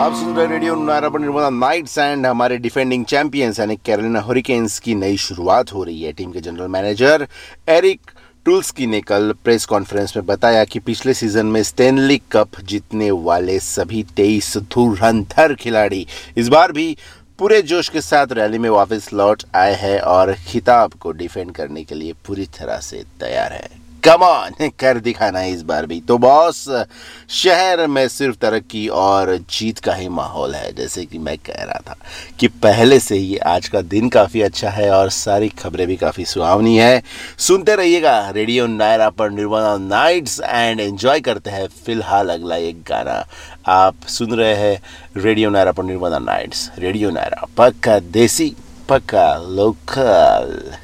आप सुन रहे radio Nirmala nights and हमारे डिफेंडिंग चैंपियंस यानी कैरोलिना हुरिकेन्स की नई शुरुआत हो रही है। टीम के जनरल मैनेजर एरिक टुल्स्की ने कल प्रेस कॉन्फ्रेंस में बताया कि पिछले सीजन में स्टेनली कप जीतने वाले सभी 23 धुरंधर खिलाड़ी इस बार भी पूरे जोश के साथ रैली में वापस लौट आए हैं और खिताब को डिफेंड करने के लिए पूरी तरह से तैयार है। कम ऑन, कर दिखाना है इस बार भी। तो बॉस, शहर में सिर्फ तरक्की और जीत का ही माहौल है। जैसे कि मैं कह रहा था कि पहले से ही आज का दिन काफ़ी अच्छा है और सारी खबरें भी काफ़ी सुहावनी है। सुनते रहिएगा रेडियो नायरा पर निर्मला नाइट्स एंड एंजॉय करते हैं फिलहाल अगला एक गाना। आप सुन रहे हैं रेडियो नायरा पर निर्मला नाइट्स। रेडियो नायरा, पक्का देसी, पक्का लोकल।